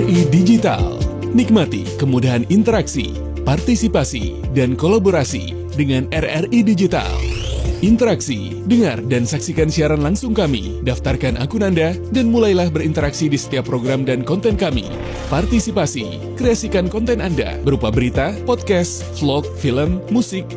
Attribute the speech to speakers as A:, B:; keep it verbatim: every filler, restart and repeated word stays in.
A: I Digital. Nikmati kemudahan interaksi, partisipasi, dan kolaborasi dengan R R I Digital. Interaksi, dengar dan saksikan siaran langsung kami, daftarkan akun Anda, dan mulailah berinteraksi di setiap program dan konten kami. Partisipasi, kreasikan konten Anda berupa berita, podcast, vlog, film, musik,